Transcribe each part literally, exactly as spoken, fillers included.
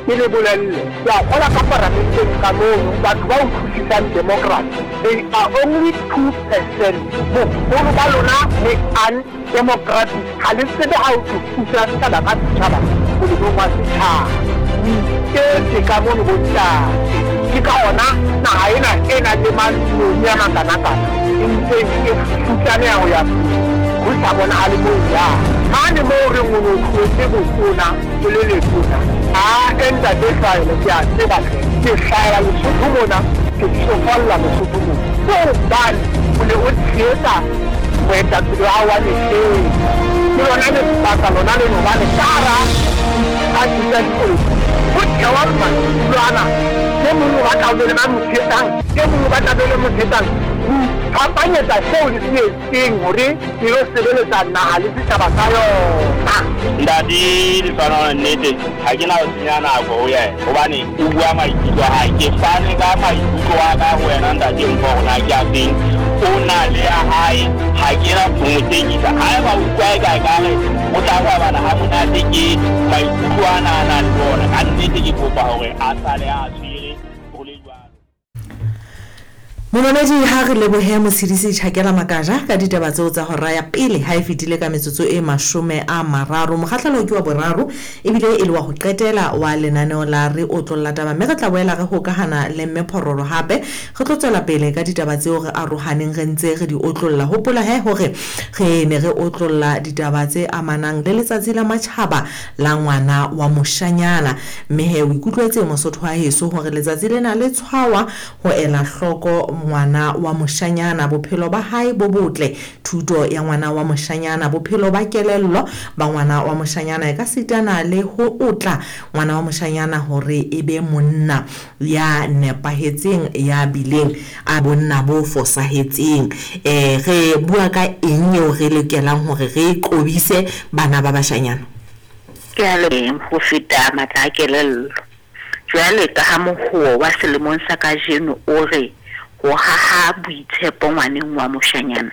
ke le bolelle ya gola ka paramenteng ka moo batho ba utlwisisang democracy they are only two percent bogolo ba lona le undemocratic ga le tsebe ga o thusa setšhaba ka setšhaba go dinong wa setšhaba ke ka mono botate ke ka gona naga ena e na le manoni ya makana-kana e ntseng e futlane ya go ya go sa bona a le moo ya mane mo re ngono tlwetse botona ke le letona a entate faele ke a tseba ke hlaya lesotho mona ke tsofalla lesotho mona ko bane o ne o tsheetsa moetapele wa wa lefeng ke lona lebaka lona le nobane kara a tisa dikolo go thewa masulwana ke mongwe ba tabele ba motheetsang ke mongwe ba tabele motheetsang phapanyetsa seo le se etseng gore ke yo sebeletsa naga le setšhaba sa yona ntate Lefanong nnete ga ke na go senya nako go ye gobane o bua maikutlo a ke fane ka maikutlo a ka go wena ntate mpo gona ke a feng o na le ya gae ga ke na motekisa ga e ba utlwa e kae kare o tla go bana ga monate ke maikutlo a nana le bona ka nnete ke kopa gore a sale a tshwere go le jwalo. Mononedi ha re lebohe Motshedisi Tjhakela Makaja ka ditaba tseo tsa hora ya pele ha e fetile ka metsotso e mashome a mararo mokgahlelo ke wa boraro ebile e le wa go qetela wa lenaneo la re o tlolla taba mme re tla boela re hokahana le Mmephororo hape re tlo tswela pele ka ditaba tseo re arohaneng re ntse re di otlolla hopola he hore re ne re otlolla ditaba tse amanang le letsatsi la matjhaba la ngwana wa moshanyana mme he o ikutlwetse Mosotho wa heso hore letsatsi lena le tshwawa ho ela hloko ngwana wa moshanyana bophelo ba hae bo botle thuto ya ngwana wa moshanyana bophelo ba kelello ba ngwana wa moshanyana e ka sitana le ho utla ngwana wa moshanyana hore ebe monna ya nepahetseng ya bileng a bonna bo fosahetseng eh re bua ka eng eo re lokelang hore re qobise bana ba bashanyana ke a le go feta matla kelello jwale ka ha mohuo wa selemong sa kajeno o re go haha boitshepo ngwaneng wa moshanyana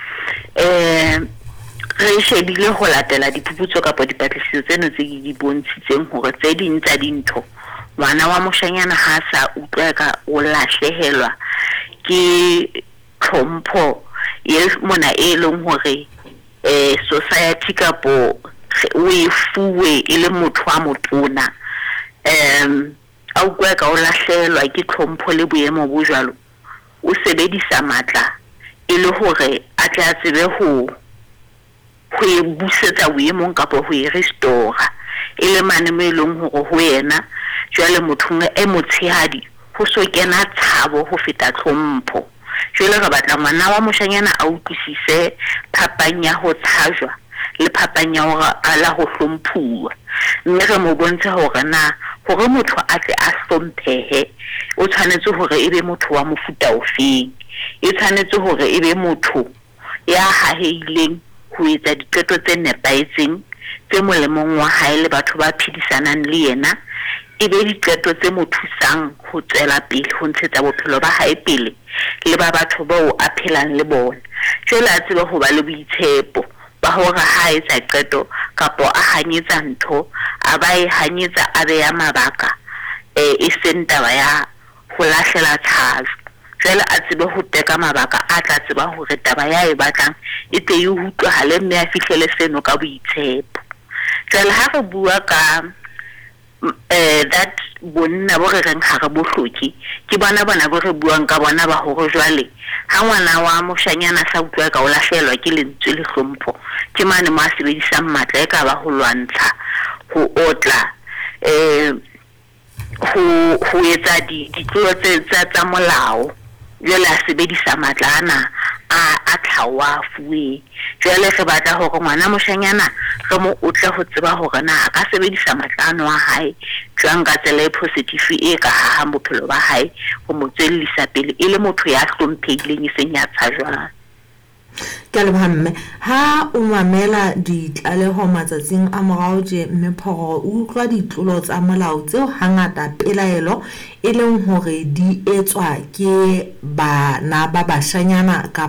eh re shebile go latela diphuputso kapa dipatlisiso tseno tse di bontshitseng hore tse ding tsa dintho ngwana wa moshanyana ha sa utlwa ka o lahlehelwa ke tlhompho ye mona e leng hore eh society kapo o e fuwe e le motho wa motona em a utlwa ka o lahlehelwa ke tlhompho le boemo bo jwalo o sebedisa matla e le hore a tla tsebe ho ho e busetsa boemong kapo ho e restore e le mane mo eleng hore ho yena jwale mothong e motshehadi ho so kena tshabo ho feta tlhompho jwale re batla ngwana wa moshanyana a utlwisise phapanya ho tshajwa le phapanya hore ala ho hlomphuwa mme re mo bontshe hore na hore motho a tle a hlomphehe o tshwanetse hore ebe motho wa mofuta ofeng e tshwanetse hore ebe motho ya haheileng ho etsa diqeto tse nepahetseng tse molemong wa hae le batho ba phedisanang le yena ebe diqeto tse mo thusang ho tswela pele ho ntshetsa bophelo ba hae pele le ba batho bao a phelang le bona jwale a tsebe ho ba le boitshepo ba hore ha etsa qeto kapo a hanyetsa ntho a ba e hanyetsa a be ya mabaka eh e sentaba ya ho lahlela thalo jwale a tsebe ho teka mabaka a tla tseba hore taba ya e batlang e te e utlwa hale mme a fihlele seno ka boitshepo jwale ha re bua ka eh that bonna bo re reng ha re bohloki ke bona bona bo re buang ka bona ba hore jwale ha ngwana wa moshanyana sa utlwa ka o lahlehelwa ke lentswe le hlompho ke mane mo a sebedisang matla e ka ba ho lwantsha ho otla eh ho ho etsa di ditlolo tsa tsa molao jwale a sebedisa matla ana a a tlhawa fuwe jwale re batla hore ngwana moshanyana re mo otle ho tseba hore na a ka sebedisa matlano a hae jwang ka tsela e positive e ka ha bophelo ba hae ho mo tswellisa pele e le motho ya hlomphehileng e seng ya tshajwana ke a leboha mme ha o mamela ditlaleho matsatsing a morao je Mmephororo o utlwa ditlolo tsa molao tseo hangata pelaelo e leng hore di etswa ke bana ba bashanyana ka